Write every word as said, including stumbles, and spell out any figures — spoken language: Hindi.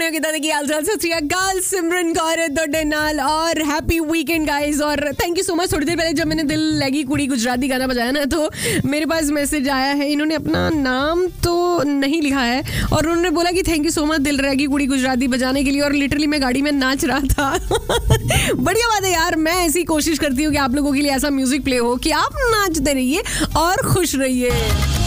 हो कितना देखिए हालचाल सत श्री अकाल सिमरन कौर ਤੁਹਾਡੇ ਨਾਲ और हैप्पी वीकेंड गाइस और थैंक यू सो मच। थोड़ी देर पहले जब मैंने दिल लगी कुड़ी गुजराती गाना बजाया ना तो मेरे पास मैसेज आया है। इन्होंने अपना नाम तो नहीं लिखा है और उन्होंने बोला कि थैंक यू सो मच दिल रहेगी कुड़ी गुजराती बजाने के लिए और लिटरली मैं गाड़ी में नाच रहा था। बढ़िया बात है यार, मैं ऐसी कोशिश करती हूँ कि आप लोगों के लिए ऐसा म्यूजिक प्ले हो कि आप नाचते रहिए और खुश रहिए।